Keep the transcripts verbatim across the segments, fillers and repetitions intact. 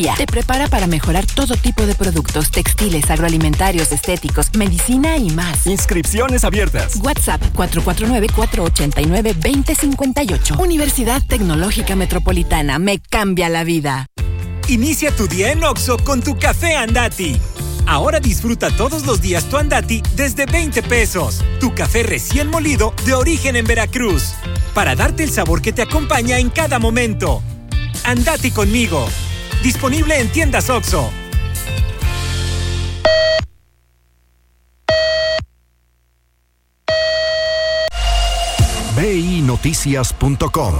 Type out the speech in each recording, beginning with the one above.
Te prepara para mejorar todo tipo de productos, textiles, agroalimentarios, estéticos, medicina y más. Inscripciones abiertas. WhatsApp cuatro cuatro nueve, cuatro ocho nueve, dos cero cinco ocho. Universidad Tecnológica Metropolitana. Me cambia la vida. Inicia tu día en Oxxo con tu café Andati. Ahora disfruta todos los días tu Andati desde veinte pesos. Tu café recién molido de origen en Veracruz. Para darte el sabor que te acompaña en cada momento. Andati conmigo. Disponible en tiendas Oxxo. B I Noticias punto com.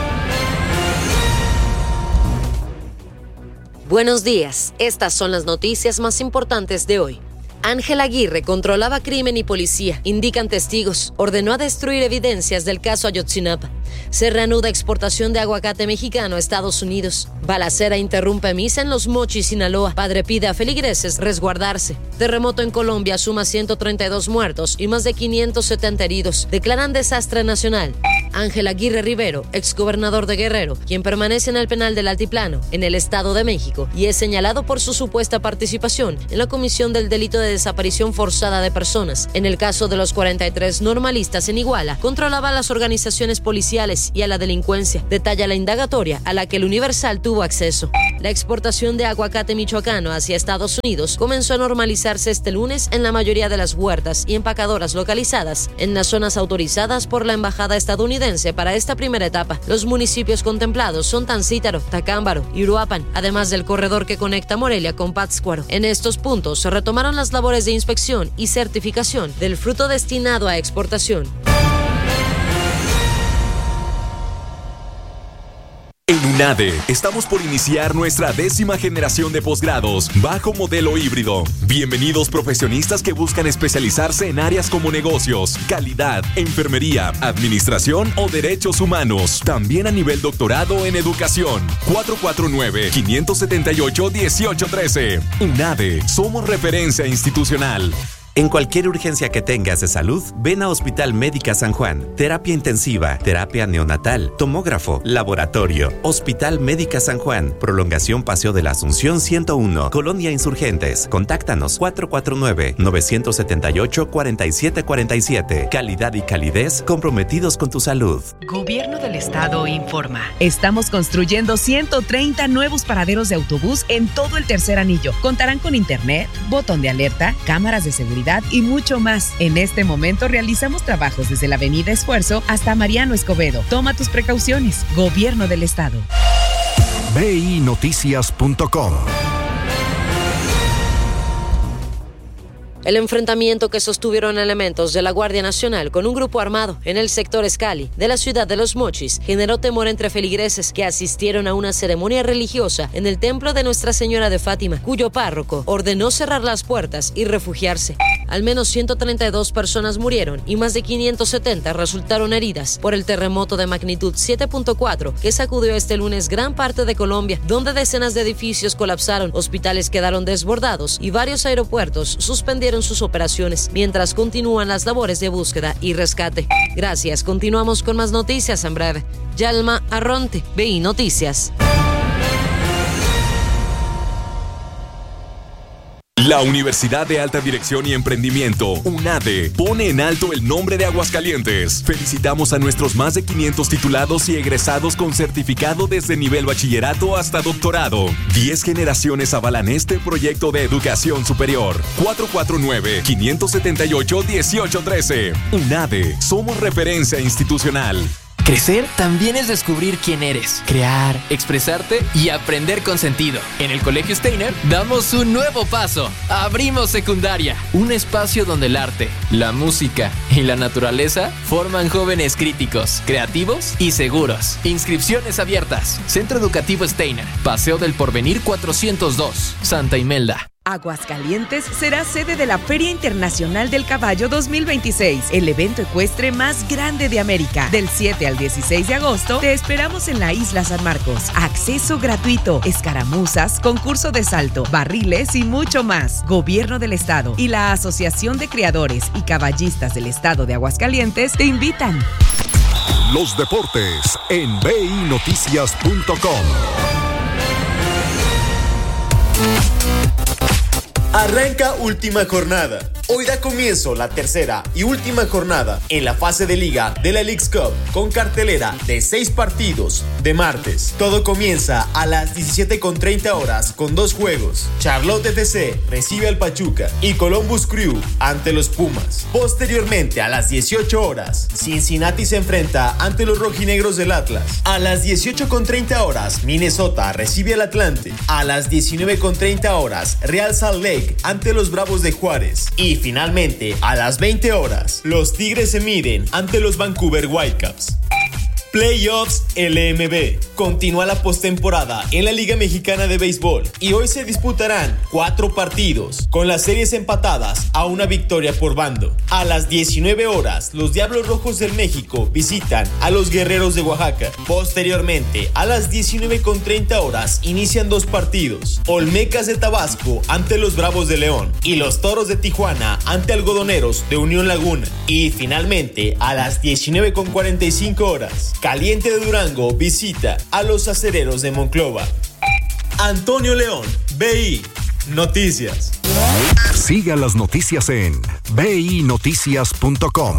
Buenos días, estas son las noticias más importantes de hoy. Ángel Aguirre controlaba crimen y policía, indican testigos. Ordenó a destruir evidencias del caso Ayotzinapa. Se reanuda exportación de aguacate mexicano a Estados Unidos. Balacera interrumpe misa en Los Mochis, Sinaloa. Padre pide a feligreses resguardarse. Terremoto en Colombia suma ciento treinta y dos muertos y más de quinientos setenta heridos. Declaran desastre nacional. Ángel Aguirre Rivero, exgobernador de Guerrero, quien permanece en el penal del Altiplano, en el Estado de México, y es señalado por su supuesta participación en la comisión del delito de desaparición forzada de personas. En el caso de los cuarenta y tres normalistas en Iguala, controlaba a las organizaciones policiales y a la delincuencia. Detalla la indagatoria a la que el Universal tuvo acceso. La exportación de aguacate michoacano hacia Estados Unidos comenzó a normalizarse este lunes en la mayoría de las huertas y empacadoras localizadas en las zonas autorizadas por la Embajada estadounidense para esta primera etapa. Los municipios contemplados son Tancítaro, Tacámbaro y Uruapan, además del corredor que conecta Morelia con Pátzcuaro. En estos puntos se retomaron las labores de inspección y certificación del fruto destinado a exportación. En UNADE estamos por iniciar nuestra décima generación de posgrados bajo modelo híbrido. Bienvenidos profesionistas que buscan especializarse en áreas como negocios, calidad, enfermería, administración o derechos humanos. También a nivel doctorado en educación. cuatro cuatro nueve, cinco siete ocho, uno ocho uno tres. UNADE, somos referencia institucional. En cualquier urgencia que tengas de salud, ven a Hospital Médica San Juan. Terapia intensiva, terapia neonatal, tomógrafo, laboratorio. Hospital Médica San Juan. Prolongación Paseo de la Asunción ciento uno, Colonia Insurgentes. Contáctanos cuatro cuatro nueve, nueve siete ocho, cuatro siete cuatro siete. Calidad y calidez comprometidos con tu salud. Gobierno del Estado informa. Estamos construyendo ciento treinta nuevos paraderos de autobús en todo el tercer anillo. Contarán con internet, botón de alerta, cámaras de seguridad y mucho más. En este momento realizamos trabajos desde la Avenida Esfuerzo hasta Mariano Escobedo. Toma tus precauciones. Gobierno del Estado. B I Noticias punto com. El enfrentamiento que sostuvieron elementos de la Guardia Nacional con un grupo armado en el sector Escali de la ciudad de Los Mochis generó temor entre feligreses que asistieron a una ceremonia religiosa en el templo de Nuestra Señora de Fátima, cuyo párroco ordenó cerrar las puertas y refugiarse. Al menos ciento treinta y dos personas murieron y más de quinientos setenta resultaron heridas por el terremoto de magnitud siete punto cuatro que sacudió este lunes gran parte de Colombia, donde decenas de edificios colapsaron, hospitales quedaron desbordados y varios aeropuertos suspendieron sus operaciones mientras continúan las labores de búsqueda y rescate. Gracias, continuamos con más noticias en breve. Yalma Arronte, B I Noticias. La Universidad de Alta Dirección y Emprendimiento, UNADE, pone en alto el nombre de Aguascalientes. Felicitamos a nuestros más de quinientos titulados y egresados con certificado desde nivel bachillerato hasta doctorado. Diez generaciones avalan este proyecto de educación superior. cuatro cuatro nueve, cinco siete ocho, uno ocho uno tres. UNADE, somos referencia institucional. Crecer también es descubrir quién eres, crear, expresarte y aprender con sentido. En el Colegio Steiner damos un nuevo paso. Abrimos secundaria, un espacio donde el arte, la música y la naturaleza forman jóvenes críticos, creativos y seguros. Inscripciones abiertas. Centro Educativo Steiner, Paseo del Porvenir cuatrocientos dos, Santa Imelda. Aguascalientes será sede de la Feria Internacional del Caballo dos mil veintiséis, el evento ecuestre más grande de América. Del siete al dieciséis de agosto te esperamos en la Isla San Marcos. Acceso gratuito, escaramuzas, concurso de salto, barriles y mucho más. Gobierno del Estado y la Asociación de Criadores y Caballistas del Estado de Aguascalientes te invitan. Los deportes en B I Noticias punto com. Arranca última jornada. Hoy da comienzo la tercera y última jornada en la fase de liga de la Leagues Cup con cartelera de seis partidos de martes. Todo comienza a las diecisiete con treinta horas con dos juegos. Charlotte F C recibe al Pachuca y Columbus Crew ante los Pumas. Posteriormente a las dieciocho horas, Cincinnati se enfrenta ante los rojinegros del Atlas. A las dieciocho con treinta horas, Minnesota recibe al Atlante. A las diecinueve con treinta horas, Real Salt Lake ante los Bravos de Juárez. Y finalmente, a las veinte horas, los Tigres se miden ante los Vancouver Whitecaps. Playoffs L M B. Continúa la postemporada en la Liga Mexicana de Béisbol y hoy se disputarán cuatro partidos con las series empatadas a una victoria por bando. A las diecinueve horas, los Diablos Rojos del México visitan a los Guerreros de Oaxaca. Posteriormente, a las diecinueve con treinta horas, inician dos partidos. Olmecas de Tabasco ante los Bravos de León y los Toros de Tijuana ante Algodoneros de Unión Laguna. Y finalmente, a las diecinueve con cuarenta y cinco horas, Caliente de Durango visita a los Acereros de Monclova. Antonio León, B I Noticias. Siga las noticias en b i noticias punto com.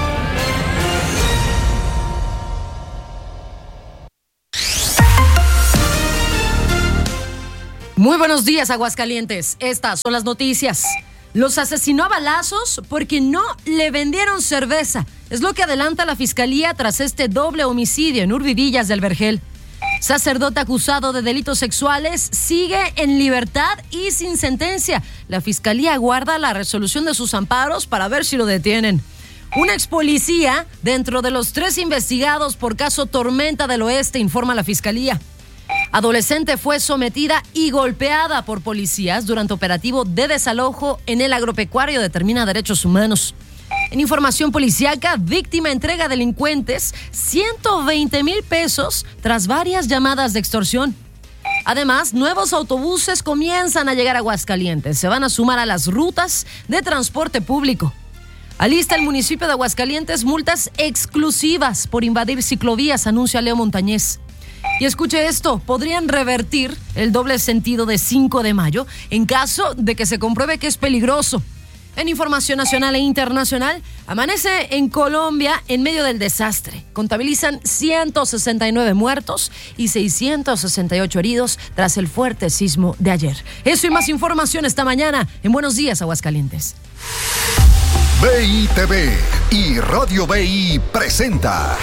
Muy buenos días, Aguascalientes. Estas son las noticias. Los asesinó a balazos porque no le vendieron cerveza. Es lo que adelanta la fiscalía tras este doble homicidio en Urbivillas del Vergel. Sacerdote acusado de delitos sexuales sigue en libertad y sin sentencia. La fiscalía aguarda la resolución de sus amparos para ver si lo detienen. Una ex policía dentro de los tres investigados por caso Tormenta del Oeste, informa la fiscalía. Adolescente fue sometida y golpeada por policías durante operativo de desalojo en el agropecuario, determina Derechos Humanos. En información policíaca, víctima entrega a delincuentes ciento veinte mil pesos tras varias llamadas de extorsión. Además, nuevos autobuses comienzan a llegar a Aguascalientes. Se van a sumar a las rutas de transporte público. Alista el municipio de Aguascalientes multas exclusivas por invadir ciclovías, anuncia Leo Montañez. Y escuche esto, podrían revertir el doble sentido de cinco de mayo en caso de que se compruebe que es peligroso. En información nacional e internacional, amanece en Colombia en medio del desastre. Contabilizan ciento sesenta y nueve muertos y seiscientos sesenta y ocho heridos tras el fuerte sismo de ayer. Eso y más información esta mañana en Buenos Días, Aguascalientes. B I T V y Radio B I presenta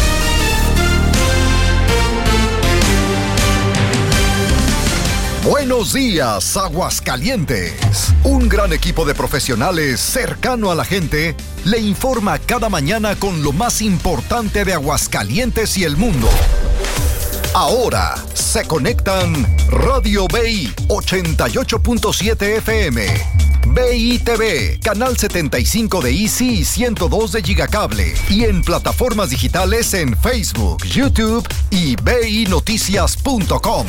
Buenos Días, Aguascalientes. Un gran equipo de profesionales cercano a la gente le informa cada mañana con lo más importante de Aguascalientes y el mundo. Ahora se conectan Radio B I ochenta y ocho punto siete F M, B I T V, Canal setenta y cinco de Easy y ciento dos de Gigacable, y en plataformas digitales en Facebook, YouTube y b i noticias punto com.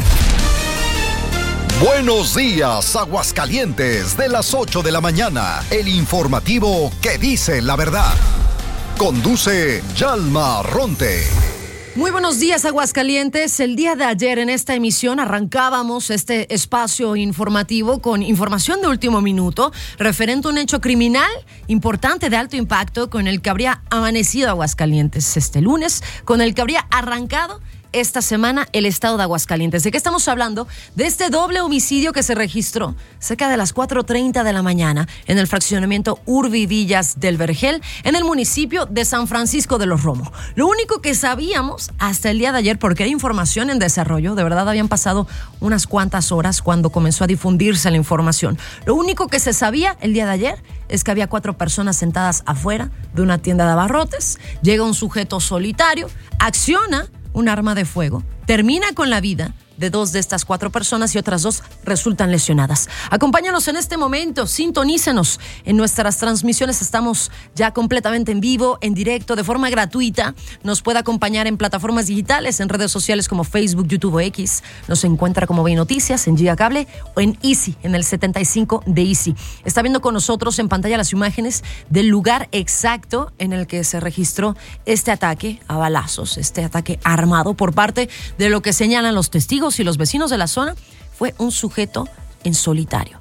Buenos días, Aguascalientes, de las ocho de la mañana, el informativo que dice la verdad. Conduce Yalma Ronte. Muy buenos días, Aguascalientes. El día de ayer en esta emisión arrancábamos este espacio informativo con información de último minuto referente a un hecho criminal importante de alto impacto con el que habría amanecido Aguascalientes este lunes, con el que habría arrancado esta semana el estado de Aguascalientes. ¿De qué estamos hablando? De este doble homicidio que se registró cerca de las cuatro treinta de la mañana en el fraccionamiento Urbivillas del Vergel, en el municipio de San Francisco de los Romo. Lo único que sabíamos hasta el día de ayer, porque hay información en desarrollo, de verdad habían pasado unas cuantas horas cuando comenzó a difundirse la información. Lo único que se sabía el día de ayer es que había cuatro personas sentadas afuera de una tienda de abarrotes. Llega un sujeto solitario, acciona un arma de fuego, termina con la vida de dos de estas cuatro personas y otras dos resultan lesionadas. Acompáñanos en este momento, sintonícenos en nuestras transmisiones. Estamos ya completamente en vivo, en directo, de forma gratuita. Nos puede acompañar en plataformas digitales, en redes sociales como Facebook, YouTube o X. Nos encuentra como B I Noticias, en Gigacable o en Easy, en el setenta y cinco de Easy. Está viendo con nosotros en pantalla las imágenes del lugar exacto en el que se registró este ataque a balazos, este ataque armado por parte de lo que señalan los testigos y los vecinos de la zona. Fue un sujeto en solitario,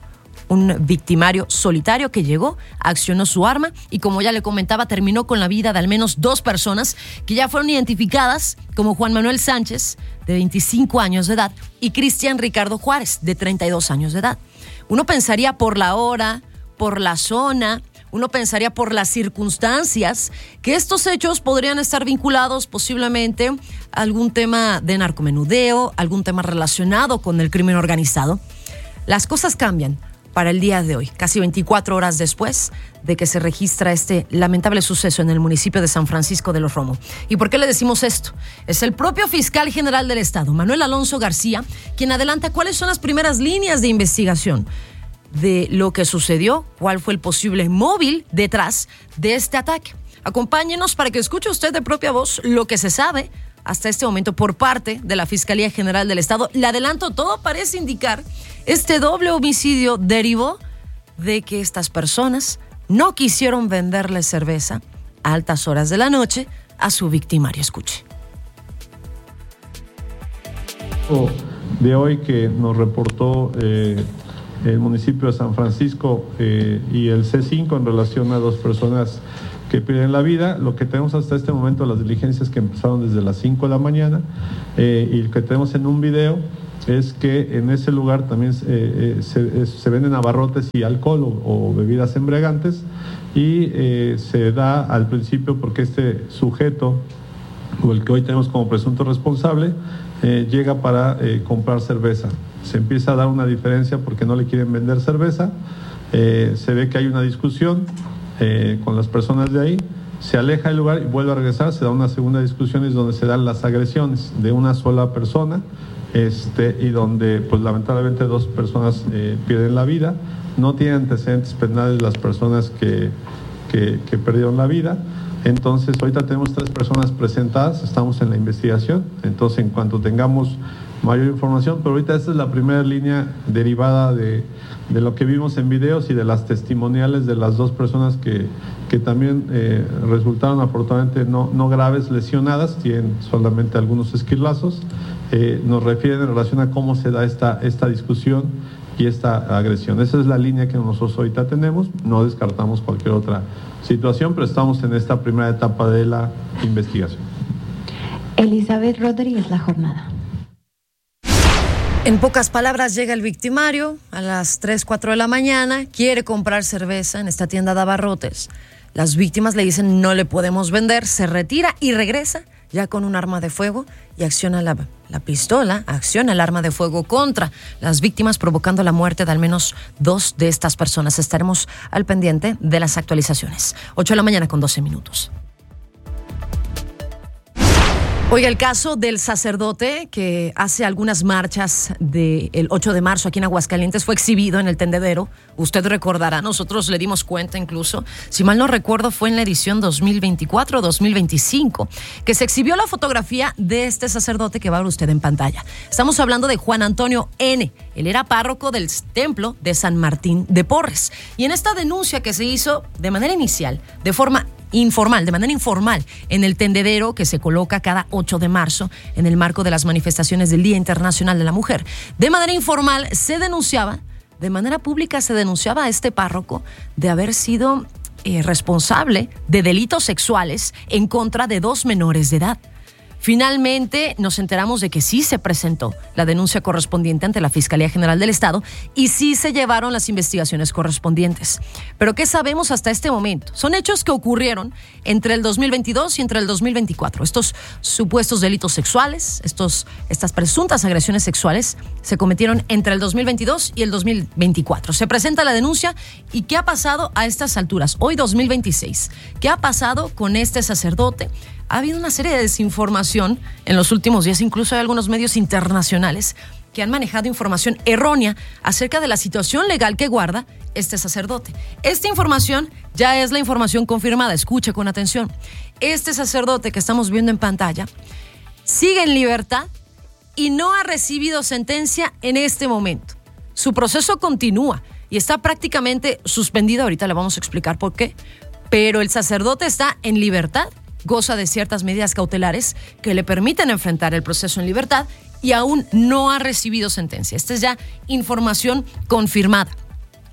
un victimario solitario que llegó, accionó su arma y, como ya le comentaba, terminó con la vida de al menos dos personas que ya fueron identificadas como Juan Manuel Sánchez, de veinticinco años de edad, y Cristian Ricardo Juárez, de treinta y dos años de edad. Uno pensaría por la hora, por la zona, uno pensaría por las circunstancias que estos hechos podrían estar vinculados posiblemente a algún tema de narcomenudeo, algún tema relacionado con el crimen organizado. Las cosas cambian para el día de hoy, casi veinticuatro horas después de que se registra este lamentable suceso en el municipio de San Francisco de los Romo. ¿Y por qué le decimos esto? Es el propio fiscal general del Estado, Manuel Alonso García, quien adelanta cuáles son las primeras líneas de investigación de lo que sucedió, cuál fue el posible móvil detrás de este ataque. Acompáñenos para que escuche usted de propia voz lo que se sabe hasta este momento por parte de la Fiscalía General del Estado. Le adelanto, todo parece indicar este doble homicidio derivó de que estas personas no quisieron venderle cerveza a altas horas de la noche a su victimario. Escuche. De hoy que nos reportó eh, el municipio de San Francisco eh, y el C cinco en relación a dos personas que pierden la vida. Lo que tenemos hasta este momento, las diligencias que empezaron desde las cinco de la mañana eh, y lo que tenemos en un video es que en ese lugar también eh, eh, se, se venden abarrotes y alcohol o, o bebidas embriagantes y eh, se da al principio porque este sujeto o el que hoy tenemos como presunto responsable eh, llega para eh, comprar cerveza. Se empieza a dar una diferencia porque no le quieren vender cerveza, eh, se ve que hay una discusión eh, con las personas de ahí, se aleja del lugar y vuelve a regresar, se da una segunda discusión, es donde se dan las agresiones de una sola persona este, y donde pues lamentablemente dos personas eh, pierden la vida. No tienen antecedentes penales las personas que, que, que perdieron la vida. Entonces ahorita tenemos tres personas presentadas, estamos en la investigación, entonces en cuanto tengamos mayor información, pero ahorita esta es la primera línea derivada de, de lo que vimos en videos y de las testimoniales de las dos personas que, que también eh, resultaron afortunadamente no, no graves lesionadas, tienen solamente algunos esquilazos, eh, nos refieren en relación a cómo se da esta, esta discusión y esta agresión. Esa es la línea que nosotros ahorita tenemos, no descartamos cualquier otra situación, pero estamos en esta primera etapa de la investigación. Elizabeth Rodríguez, La Jornada. En pocas palabras, llega el victimario a las tres, cuatro de la mañana, quiere comprar cerveza en esta tienda de abarrotes. Las víctimas le dicen no le podemos vender, se retira y regresa ya con un arma de fuego y acciona la, la pistola, acciona el arma de fuego contra las víctimas, provocando la muerte de al menos dos de estas personas. Estaremos al pendiente de las actualizaciones. ocho de la mañana con doce minutos. Oiga, el caso del sacerdote que hace algunas marchas del ocho de marzo aquí en Aguascalientes fue exhibido en el tendedero. Usted recordará, nosotros le dimos cuenta incluso, si mal no recuerdo, fue en la edición dos mil veinticuatro o dos mil veinticinco, que se exhibió la fotografía de este sacerdote que va a ver usted en pantalla. Estamos hablando de Juan Antonio N. Él era párroco del templo de San Martín de Porres. Y en esta denuncia que se hizo de manera inicial, de forma informal, de manera informal, en el tendedero que se coloca cada ocho de marzo en el marco de las manifestaciones del Día Internacional de la Mujer. De manera informal se denunciaba, de manera pública se denunciaba a este párroco de haber sido eh, responsable de delitos sexuales en contra de dos menores de edad. Finalmente nos enteramos de que sí se presentó la denuncia correspondiente ante la Fiscalía General del Estado y sí se llevaron las investigaciones correspondientes. Pero ¿qué sabemos hasta este momento? Son hechos que ocurrieron entre el dos mil veintidós y entre el dos mil veinticuatro. Estos supuestos delitos sexuales, estos, estas presuntas agresiones sexuales se cometieron entre el dos mil veintidós y el dos mil veinticuatro. Se presenta la denuncia y ¿qué ha pasado a estas alturas? Hoy dos mil veintiséis. ¿Qué ha pasado con este sacerdote? Ha habido una serie de desinformación en los últimos días, incluso hay algunos medios internacionales que han manejado información errónea acerca de la situación legal que guarda este sacerdote. Esta información ya es la información confirmada, escuche con atención. Este sacerdote que estamos viendo en pantalla sigue en libertad y no ha recibido sentencia en este momento. Su proceso continúa y está prácticamente suspendido, ahorita le vamos a explicar por qué, pero el sacerdote está en libertad, goza de ciertas medidas cautelares que le permiten enfrentar el proceso en libertad y aún no ha recibido sentencia. Esta es ya información confirmada.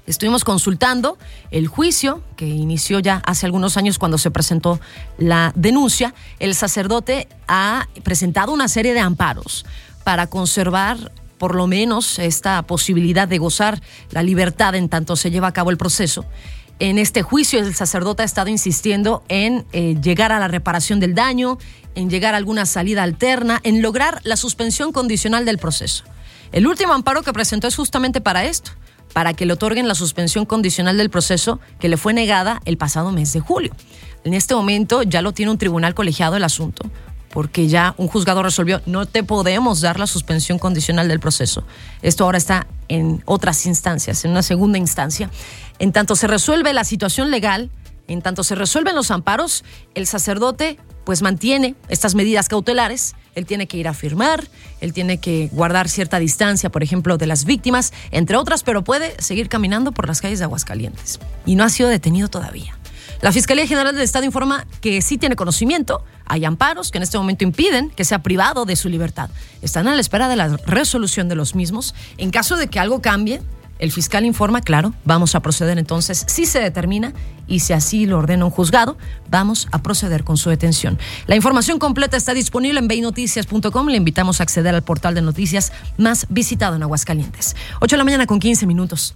Estuvimos consultando el juicio que inició ya hace algunos años cuando se presentó la denuncia. El sacerdote ha presentado una serie de amparos para conservar por lo menos esta posibilidad de gozar la libertad en tanto se lleva a cabo el proceso. En este juicio el sacerdote ha estado insistiendo en eh, llegar a la reparación del daño, en llegar a alguna salida alterna, en lograr la suspensión condicional del proceso. El último amparo que presentó es justamente para esto, para que le otorguen la suspensión condicional del proceso que le fue negada el pasado mes de julio. En este momento ya lo tiene un tribunal colegiado el asunto, porque ya un juzgado resolvió, no te podemos dar la suspensión condicional del proceso. Esto ahora está en otras instancias, en una segunda instancia. En tanto se resuelve la situación legal, en tanto se resuelven los amparos, el sacerdote pues mantiene estas medidas cautelares. Él tiene que ir a firmar, él tiene que guardar cierta distancia, por ejemplo, de las víctimas, entre otras, pero puede seguir caminando por las calles de Aguascalientes. Y no ha sido detenido todavía. La Fiscalía General del Estado informa que sí tiene conocimiento, hay amparos que en este momento impiden que sea privado de su libertad. Están a la espera de la resolución de los mismos. En caso de que algo cambie, el fiscal informa, claro, vamos a proceder entonces, si se determina y si así lo ordena un juzgado, vamos a proceder con su detención. La información completa está disponible en vei noticias punto com. Le invitamos a acceder al portal de noticias más visitado en Aguascalientes. ocho de la mañana con quince minutos.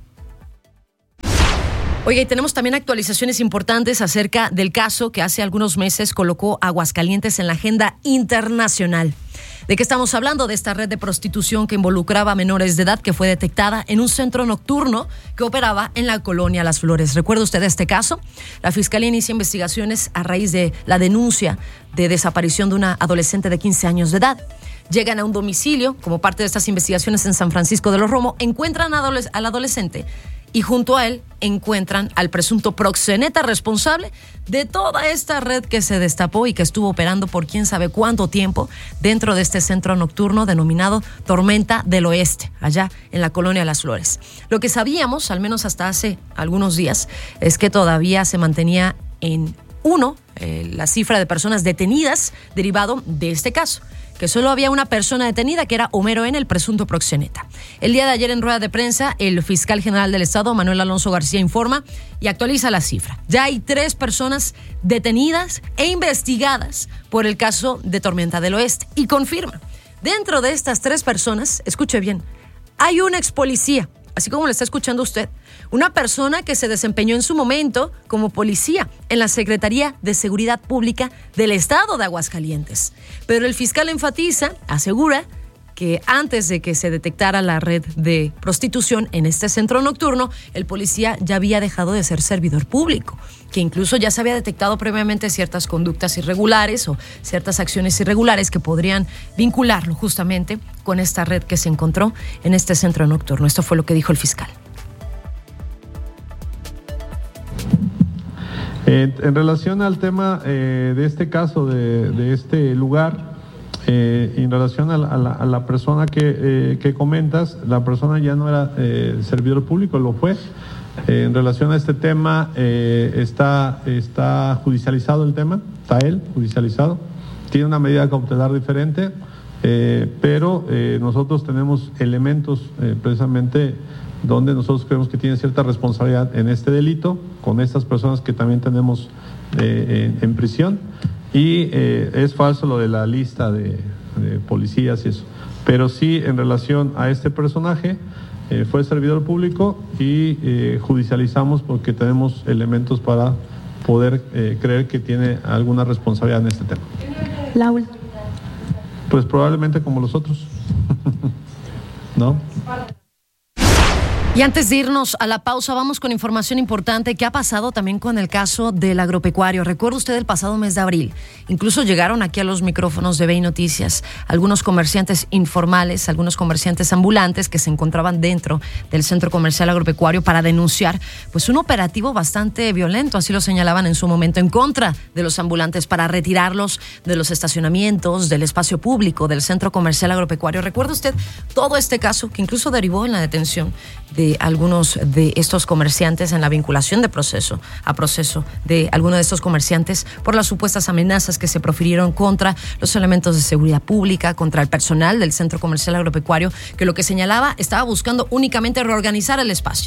Oiga, y tenemos también actualizaciones importantes acerca del caso que hace algunos meses colocó Aguascalientes en la agenda internacional. ¿De qué estamos hablando? De esta red de prostitución que involucraba a menores de edad que fue detectada en un centro nocturno que operaba en la colonia Las Flores. ¿Recuerda usted este caso? La Fiscalía inicia investigaciones a raíz de la denuncia de desaparición de una adolescente de quince años de edad. Llegan a un domicilio, como parte de estas investigaciones en San Francisco de los Romo, encuentran al adolescente y junto a él encuentran al presunto proxeneta responsable de toda esta red que se destapó y que estuvo operando por quién sabe cuánto tiempo dentro de este centro nocturno denominado Tormenta del Oeste, allá en la colonia Las Flores. Lo que sabíamos, al menos hasta hace algunos días, es que todavía se mantenía en uno eh, la cifra de personas detenidas derivado de este caso, que solo había una persona detenida, que era Homero N., el presunto proxeneta. El día de ayer en rueda de prensa, el fiscal general del Estado, Manuel Alonso García, informa y actualiza la cifra. Ya hay tres personas detenidas e investigadas por el caso de Tormenta del Oeste y confirma, dentro de estas tres personas, escuche bien, hay un ex policía, así como lo está escuchando usted, una persona que se desempeñó en su momento como policía en la Secretaría de Seguridad Pública del Estado de Aguascalientes. Pero el fiscal enfatiza, asegura, que antes de que se detectara la red de prostitución en este centro nocturno, el policía ya había dejado de ser servidor público, que incluso ya se había detectado previamente ciertas conductas irregulares o ciertas acciones irregulares que podrían vincularlo justamente con esta red que se encontró en este centro nocturno. Esto fue lo que dijo el fiscal. Eh, en relación al tema eh, de este caso, de, de este lugar, eh, en relación a la, a la, a la persona que, eh, que comentas, la persona ya no era eh, servidor público, lo fue. Eh, en relación a este tema, eh, está, está judicializado el tema, está él judicializado, tiene una medida cautelar diferente, eh, pero eh, nosotros tenemos elementos eh, precisamente donde nosotros creemos que tiene cierta responsabilidad en este delito, con estas personas que también tenemos eh, en, en prisión, y eh, es falso lo de la lista de, de policías y eso, pero sí en relación a este personaje, eh, fue servidor público y eh, judicializamos porque tenemos elementos para poder eh, creer que tiene alguna responsabilidad en este tema. La última. Pues probablemente como los otros, ¿no? Y antes de irnos a la pausa, vamos con información importante que ha pasado también con el caso del agropecuario. Recuerda usted el pasado mes de abril, incluso llegaron aquí a los micrófonos de Vei Noticias algunos comerciantes informales, algunos comerciantes ambulantes que se encontraban dentro del centro comercial agropecuario para denunciar pues un operativo bastante violento, así lo señalaban en su momento, en contra de los ambulantes para retirarlos de los estacionamientos, del espacio público, del centro comercial agropecuario. ¿Recuerda usted todo este caso que incluso derivó en la detención de de algunos de estos comerciantes, en la vinculación de proceso a proceso de algunos de estos comerciantes por las supuestas amenazas que se profirieron contra los elementos de seguridad pública, contra el personal del centro comercial agropecuario, que lo que señalaba estaba buscando únicamente reorganizar el espacio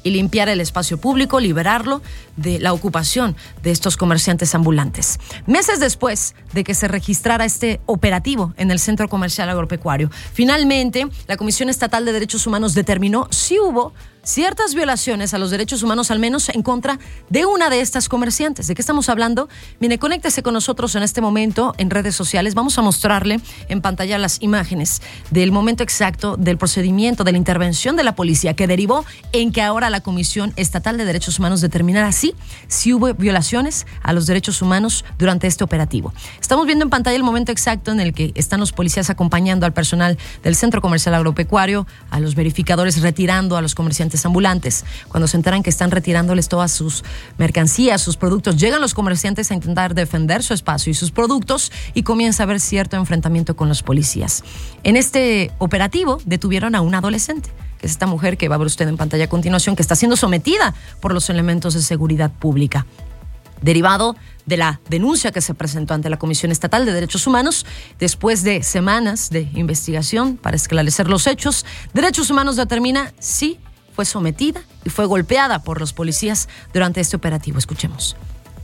y limpiar el espacio público, liberarlo de la ocupación de estos comerciantes ambulantes. Meses después de que se registrara este operativo en el Centro Comercial Agropecuario, finalmente la Comisión Estatal de Derechos Humanos determinó si hubo ciertas violaciones a los derechos humanos, al menos en contra de una de estas comerciantes. ¿De qué estamos hablando? Mire, conéctese con nosotros en este momento en redes sociales. Vamos a mostrarle en pantalla las imágenes del momento exacto del procedimiento, de la intervención de la policía, que derivó en que ahora la Comisión Estatal de Derechos Humanos determinara así si hubo violaciones a los derechos humanos durante este operativo. Estamos viendo en pantalla el momento exacto en el que están los policías acompañando al personal del Centro Comercial Agropecuario, a los verificadores retirando a los comerciantes ambulantes. Cuando se enteran que están retirándoles todas sus mercancías, sus productos, llegan los comerciantes a intentar defender su espacio y sus productos y comienza a haber cierto enfrentamiento con los policías. En este operativo detuvieron a una adolescente, que es esta mujer que va a ver usted en pantalla a continuación, que está siendo sometida por los elementos de seguridad pública. Derivado de la denuncia que se presentó ante la Comisión Estatal de Derechos Humanos, después de semanas de investigación para esclarecer los hechos, Derechos Humanos determina si fue sometida y fue golpeada por los policías durante este operativo. Escuchemos.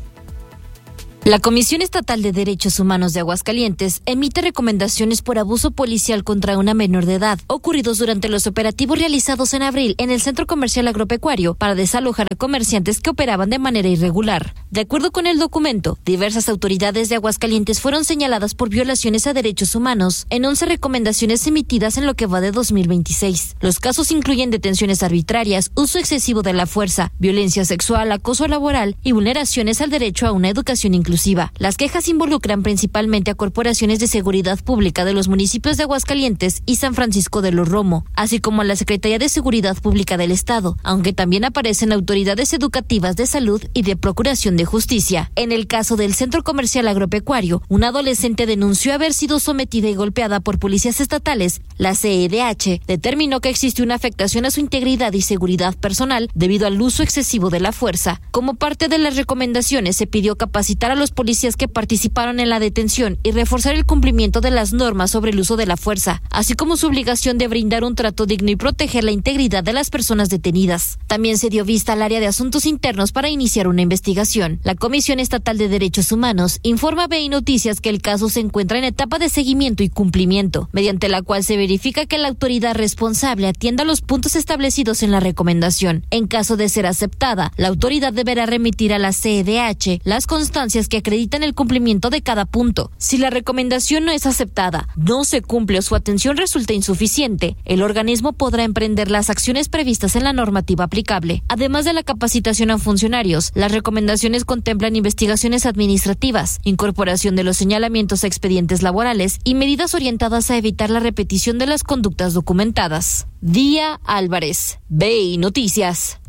La Comisión Estatal de Derechos Humanos de Aguascalientes emite recomendaciones por abuso policial contra una menor de edad, ocurridos durante los operativos realizados en abril en el Centro Comercial Agropecuario para desalojar a comerciantes que operaban de manera irregular. De acuerdo con el documento, diversas autoridades de Aguascalientes fueron señaladas por violaciones a derechos humanos en once recomendaciones emitidas en lo que va de dos mil veintiséis. Los casos incluyen detenciones arbitrarias, uso excesivo de la fuerza, violencia sexual, acoso laboral y vulneraciones al derecho a una educación inclusiva. Las quejas involucran principalmente a corporaciones de seguridad pública de los municipios de Aguascalientes y San Francisco de los Romo, así como a la Secretaría de Seguridad Pública del Estado, aunque también aparecen autoridades educativas de salud y de procuración de justicia. En el caso del Centro Comercial Agropecuario, una adolescente denunció haber sido sometida y golpeada por policías estatales. La C E D H determinó que existe una afectación a su integridad y seguridad personal debido al uso excesivo de la fuerza. Como parte de las recomendaciones, se pidió capacitar a los policías que participaron en la detención y reforzar el cumplimiento de las normas sobre el uso de la fuerza, así como su obligación de brindar un trato digno y proteger la integridad de las personas detenidas. También se dio vista al área de asuntos internos para iniciar una investigación. La Comisión Estatal de Derechos Humanos informa a B I Noticias que el caso se encuentra en etapa de seguimiento y cumplimiento, mediante la cual se verifica que la autoridad responsable atienda los puntos establecidos en la recomendación. En caso de ser aceptada, la autoridad deberá remitir a la C E D H las constancias que acreditan el cumplimiento de cada punto. Si la recomendación no es aceptada, no se cumple o su atención resulta insuficiente, el organismo podrá emprender las acciones previstas en la normativa aplicable. Además de la capacitación a funcionarios, las recomendaciones contemplan investigaciones administrativas, incorporación de los señalamientos a expedientes laborales y medidas orientadas a evitar la repetición de las conductas documentadas. Día Álvarez, B I Noticias.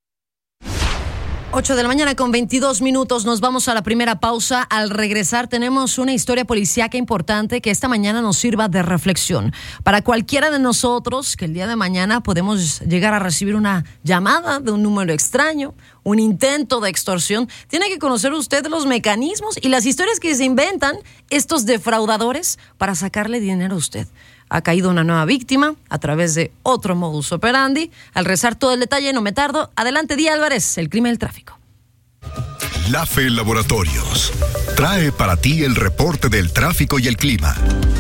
ocho de la mañana con veintidós minutos, nos vamos a la primera pausa. Al regresar tenemos una historia policíaca importante que esta mañana nos sirva de reflexión. Para cualquiera de nosotros que el día de mañana podemos llegar a recibir una llamada de un número extraño, un intento de extorsión, tiene que conocer usted los mecanismos y las historias que se inventan estos defraudadores para sacarle dinero a usted. Ha caído una nueva víctima a través de otro modus operandi. Al rezar todo el detalle, no me tardo. Adelante, Día Álvarez, el crimen del tráfico. LAFE Laboratorios trae para ti el reporte del tráfico y el clima.